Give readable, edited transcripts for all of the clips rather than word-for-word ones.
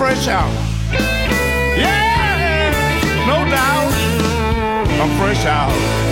fresh out. Yeah, no doubt, I'm fresh out.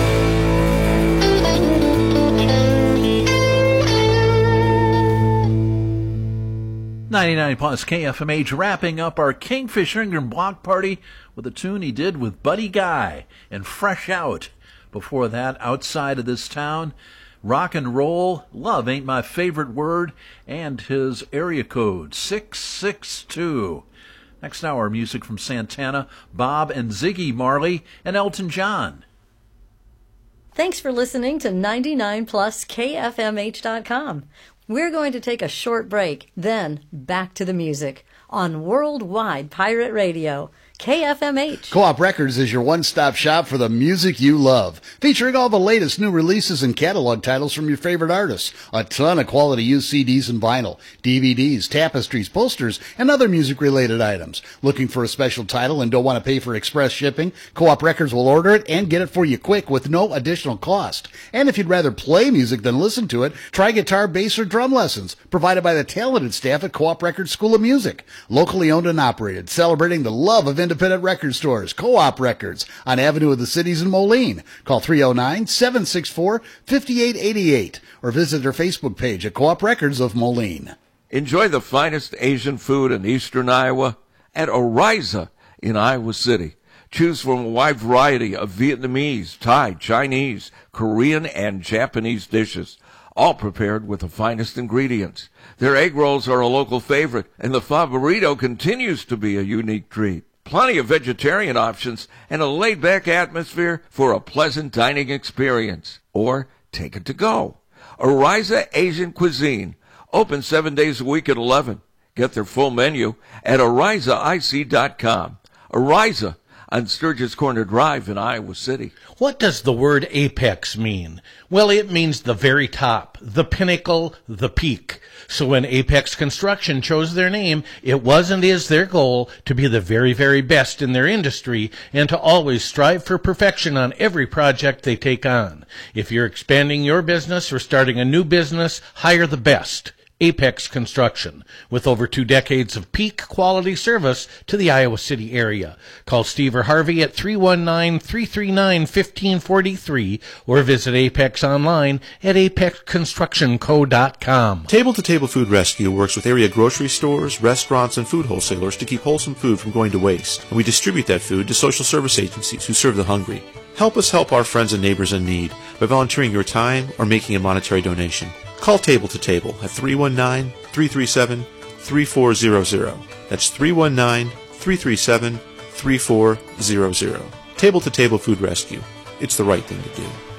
99 plus KFMH wrapping up our Kingfisher Ingram block party with a tune he did with Buddy Guy and Fresh Out. Before that, Outside of This Town, Rock and Roll, Love Ain't My Favorite Word, and his area code 662. Next hour, music from Santana, Bob and Ziggy Marley, and Elton John. Thanks for listening to 99 plus KFMH.com. We're going to take a short break, then back to the music on Worldwide Pirate Radio, KFMH. Co-op Records is your one-stop shop for the music you love, featuring all the latest new releases and catalog titles from your favorite artists. A ton of quality used CDs and vinyl, DVDs, tapestries, posters, and other music-related items. Looking for a special title and don't want to pay for express shipping? Co-op Records will order it and get it for you quick with no additional cost. And if you'd rather play music than listen to it, try guitar, bass, or drum lessons, provided by the talented staff at Co-op Records School of Music. Locally owned and operated, celebrating the love of independent record stores. Co-op Records on Avenue of the Cities in Moline. Call 309-764-5888 or visit their Facebook page at Co-op Records of Moline. Enjoy the finest Asian food in eastern Iowa at Oriza in Iowa City. Choose from a wide variety of Vietnamese, Thai, Chinese, Korean, and Japanese dishes, all prepared with the finest ingredients. Their egg rolls are a local favorite, and the pho burrito continues to be a unique treat. Plenty of vegetarian options and a laid-back atmosphere for a pleasant dining experience. Or take it to go. Oriza Asian Cuisine, open 7 days a week at 11. Get their full menu at OrizaIC.com. Oriza on Sturgis Corner Drive in Iowa City. What does the word apex mean? Well, it means the very top, the pinnacle, the peak. So when Apex Construction chose their name, it was and is their goal to be the very, very best in their industry and to always strive for perfection on every project they take on. If you're expanding your business or starting a new business, hire the best. Apex Construction, with over 2 decades of peak quality service to the Iowa City area. Call Steve or Harvey at 319-339-1543 or visit Apex online at apexconstructionco.com. Table to Table Food Rescue works with area grocery stores, restaurants, and food wholesalers to keep wholesome food from going to waste, and we distribute that food to social service agencies who serve the hungry. Help us help our friends and neighbors in need by volunteering your time or making a monetary donation. Call Table to Table at 319-337-3400. That's 319-337-3400. Table to Table Food Rescue. It's the right thing to do.